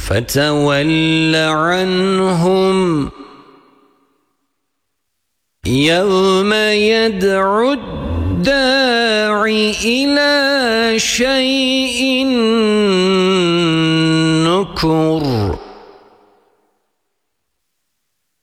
فتول عنهم يوم يدعو الداع إلى شيء نكر.